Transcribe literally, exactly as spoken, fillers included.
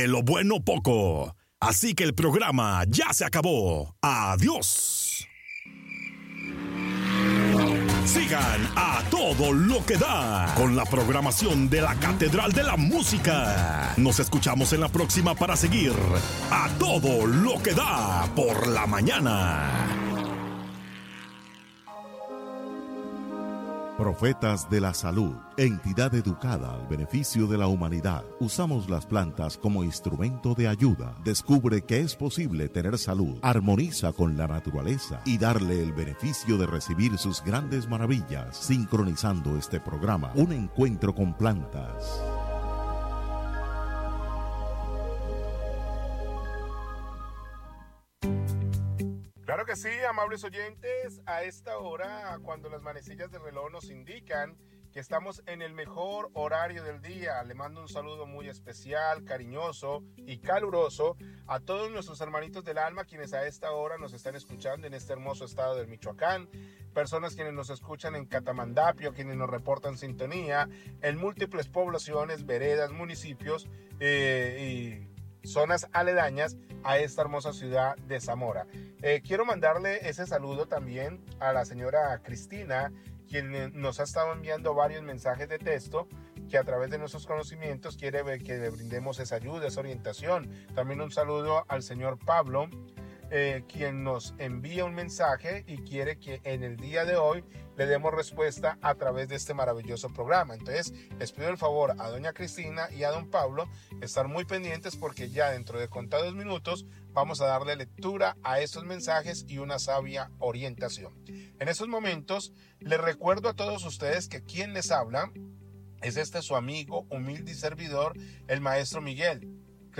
de lo bueno poco. Así que el programa ya se acabó. Adiós. Sigan a todo lo que da con la programación de la Catedral de la Música. Nos escuchamos en la próxima para seguir a todo lo que da por la mañana. Profetas de la Salud, entidad educada al beneficio de la humanidad. Usamos las plantas como instrumento de ayuda. Descubre que es posible tener salud, armoniza con la naturaleza y darle el beneficio de recibir sus grandes maravillas. Sincronizando este programa, un encuentro con plantas. Claro que sí, amables oyentes, a esta hora, cuando las manecillas del reloj nos indican que estamos en el mejor horario del día, le mando un saludo muy especial, cariñoso y caluroso a todos nuestros hermanitos del alma, quienes a esta hora nos están escuchando en este hermoso estado del Michoacán, personas quienes nos escuchan en Catamandapio, quienes nos reportan sintonía, en múltiples poblaciones, veredas, municipios eh, y zonas aledañas a esta hermosa ciudad de Zamora. Eh, quiero mandarle ese saludo también a la señora Cristina, quien nos ha estado enviando varios mensajes de texto, que a través de nuestros conocimientos quiere ver que le brindemos esa ayuda, esa orientación. También un saludo al señor Pablo, eh, quien nos envía un mensaje y quiere que en el día de hoy le demos respuesta a través de este maravilloso programa. Entonces les pido el favor a doña Cristina y a don Pablo estar muy pendientes, porque ya dentro de contados minutos vamos a darle lectura a estos mensajes y una sabia orientación. En estos momentos les recuerdo a todos ustedes que quien les habla es este su amigo, humilde y servidor, el maestro Miguel,